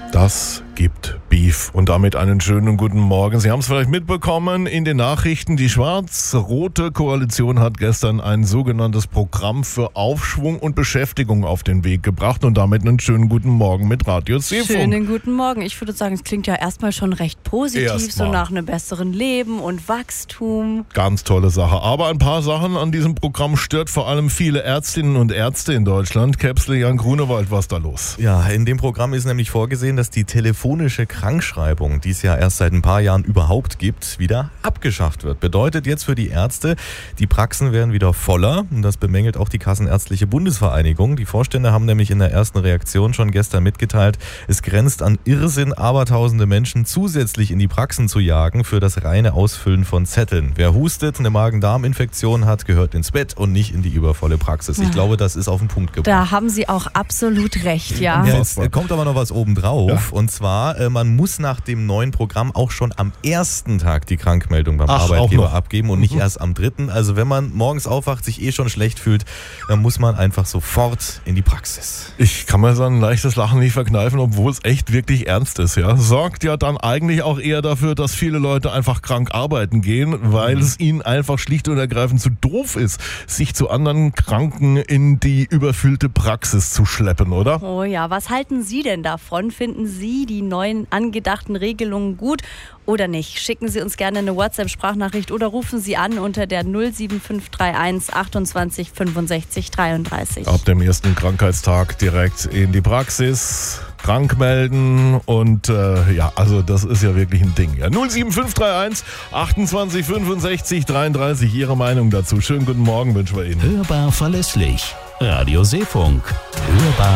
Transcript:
Das gibt Beef. Und damit einen schönen guten Morgen. Sie haben es vielleicht mitbekommen in den Nachrichten. Die schwarz-rote Koalition hat gestern ein sogenanntes Programm für Aufschwung und Beschäftigung auf den Weg gebracht. Und damit einen schönen guten Morgen mit Radio C-Funk. Schönen guten Morgen. Ich würde sagen, es klingt ja erstmal schon recht positiv, so nach einem besseren Leben und Wachstum. Ganz tolle Sache. Aber ein paar Sachen an diesem Programm stört vor allem viele Ärztinnen und Ärzte in Deutschland. Käpsle, Jan Grunewald, was da los? Ja, in dem Programm ist nämlich vorgesehen, dass die telefonische Krankschreibung, die es ja erst seit ein paar Jahren überhaupt gibt, wieder abgeschafft wird. Bedeutet jetzt für die Ärzte, die Praxen werden wieder voller. Und das bemängelt auch die Kassenärztliche Bundesvereinigung. Die Vorstände haben nämlich in der ersten Reaktion schon gestern mitgeteilt, es grenzt an Irrsinn, abertausende Menschen zusätzlich in die Praxen zu jagen für das reine Ausfüllen von Zetteln. Wer hustet, eine Magen-Darm-Infektion hat, gehört ins Bett und nicht in die übervolle Praxis. Ich glaube, das ist auf den Punkt gebracht. Da haben Sie auch absolut recht, ja. Jetzt kommt aber noch was obendrauf. Ja. Und zwar, man muss nach dem neuen Programm auch schon am ersten Tag die Krankmeldung beim Arbeitgeber abgeben und nicht erst am dritten. Also wenn man morgens aufwacht, sich schon schlecht fühlt, dann muss man einfach sofort in die Praxis. Ich kann mir so ein leichtes Lachen nicht verkneifen, obwohl es echt wirklich ernst ist. Ja? Sorgt ja dann eigentlich auch eher dafür, dass viele Leute einfach krank arbeiten gehen, weil es ihnen einfach schlicht und ergreifend zu doof ist, sich zu anderen Kranken in die überfüllte Praxis zu schleppen, oder? Oh ja, was halten Sie denn davon? Finden Sie die neuen angedachten Regelungen gut oder nicht? Schicken Sie uns gerne eine WhatsApp-Sprachnachricht oder rufen Sie an unter der 07531 28 65 33. Ab dem ersten Krankheitstag direkt in die Praxis, krank melden und also das ist ja wirklich ein Ding. Ja. 07531 28 65 33, Ihre Meinung dazu. Schönen guten Morgen wünschen wir Ihnen. Hörbar verlässlich. Radio C-Funk. Hörbar